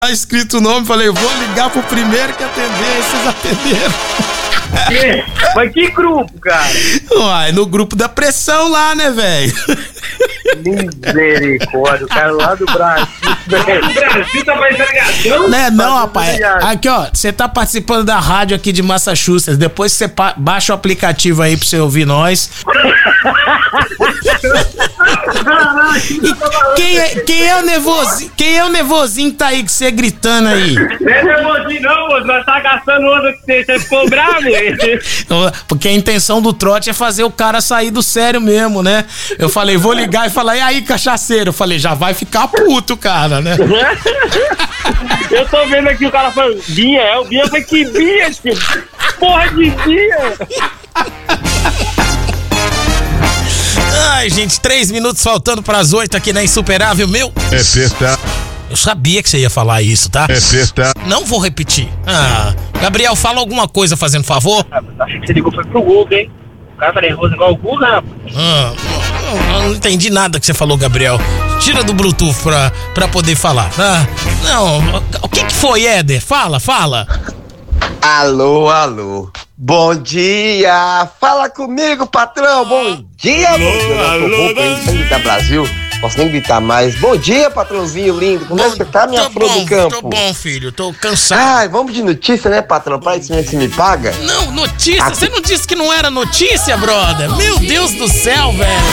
Tá escrito o nome, falei, vou ligar pro primeiro que atender, aí vocês atenderam. Mas que grupo, cara? Uai, no grupo da pressão lá, né, velho? Misericórdia, o cara lá do Brasil, velho. O Brasil tá mais ligação? Não, rapaz. Aqui, ó, você tá participando da rádio aqui de Massachusetts. Depois você baixa o aplicativo aí pra você ouvir nós. Quem é o nervosinho? Quem é o nervosinho que tá aí com você gritando aí? Não é nervosinho não, moço. Nós tá gastando onda que você ficou bravo, velho. Porque a intenção do trote é fazer o cara sair do sério mesmo, né? Eu falei, vou ligar e falar, e aí, cachaceiro? Eu falei, já vai ficar puto, cara, né? Eu tô vendo aqui o cara falando, Binha, o Binha foi que Binha, tio? Porra de Binha! Ai, gente, 3 minutos faltando pras 8 aqui na Insuperável, meu. É sexta. Eu sabia que você ia falar isso, tá? É sexta. Não vou repetir. Gabriel, fala alguma coisa fazendo favor. Achei que você ligou foi pro Google, hein? O cara tá nervoso igual o Google, rapaz. Eu não entendi nada que você falou, Gabriel. Tira do Bluetooth pra poder falar. Não, o que foi, Éder? Fala. Alô. Bom dia! Fala comigo, patrão! Bom dia, alô, da Brasil. Posso nem gritar mais. Bom dia, patrãozinho lindo. Como é que você tá, minha flor do campo? Tô bom, filho. Tô cansado. Ai, vamos de notícia, né, patrão? Para isso mesmo que você me paga? Não, notícia? Você não disse que não era notícia, brother? Meu Deus do céu, velho.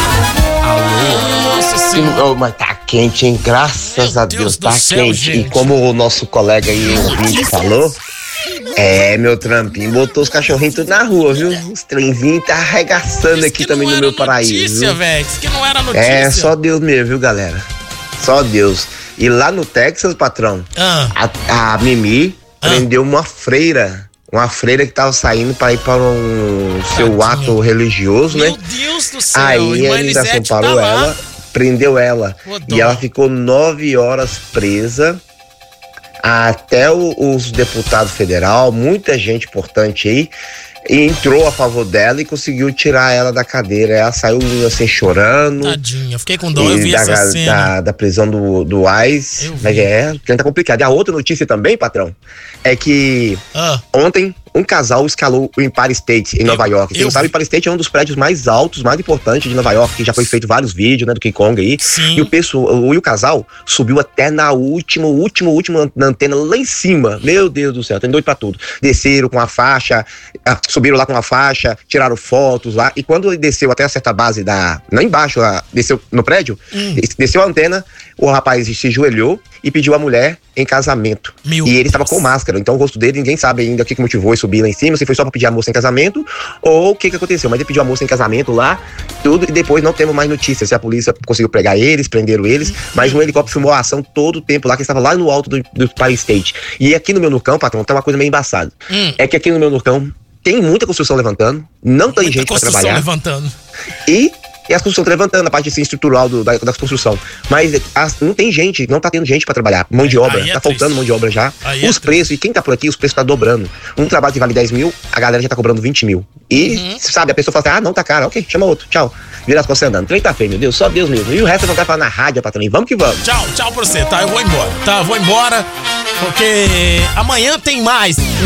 Alô? Nossa senhora. Mas tá quente, hein? Graças a Deus, tá quente. Gente. E como o nosso colega aí, o ouvinte, falou... meu trampinho botou os cachorrinhos tudo na rua, viu? Os trenzinhos tá arregaçando aqui também no meu paraíso. Notícia, velho. Disse que não era notícia. É, só Deus mesmo, viu, galera? Só Deus. E lá no Texas, patrão, a Mimi prendeu uma freira que tava saindo pra ir para seu ato religioso, né? Meu Deus do céu. Aí a imigração parou ela, prendeu ela. E ela ficou 9 horas presa. Até os deputados federal, muita gente importante aí, entrou a favor dela e conseguiu tirar ela da cadeira. Ela saiu assim chorando. Tadinha, fiquei com dó, eu vi essa cena. Da prisão do ICE. Mas tá complicado. E a outra notícia também, patrão, é que ontem um casal escalou o Empire State em Nova York. Quem não sabe, o Empire State é um dos prédios mais altos, mais importantes de Nova York, que já foi feito vários vídeos, né, do King Kong aí. Sim. E o casal subiu até na última antena lá em cima. Meu Deus do céu, tem doido pra tudo. Desceram com a faixa, subiram lá com a faixa, tiraram fotos lá. E quando ele desceu até a certa base lá embaixo, desceu no prédio, desceu a antena, o rapaz se ajoelhou e pediu a mulher em casamento. E ele estava com máscara, então o rosto dele, ninguém sabe ainda o que motivou ele subir lá em cima, se foi só pra pedir a moça em casamento ou o que aconteceu, mas ele pediu a moça em casamento lá, tudo, e depois não temos mais notícias se a polícia conseguiu pegar eles, prenderam eles, mas um helicóptero filmou a ação todo o tempo lá, que estava lá no alto do Empire State. E aqui no meu Nurcão, patrão, tem uma coisa meio embaçada. É que aqui no meu Nurcão tem muita construção levantando, não tem gente pra trabalhar. E as construções estão levantando a parte assim, estrutural da construção. Mas não tem gente, não tá tendo gente pra trabalhar. Mão de obra, tá faltando mão de obra já. Os preços, e quem tá por aqui, os preços tá dobrando. Um trabalho que vale 10 mil, a galera já tá cobrando 20 mil. E, sabe, a pessoa fala assim, não, tá caro, ok, chama outro, tchau. Vira as costas andando. Trem tá feio, meu Deus, só Deus mesmo. E o resto eu não quero falar na rádio, patrão. Vamos que vamos. Tchau pra você, tá? Eu vou embora, porque amanhã tem mais.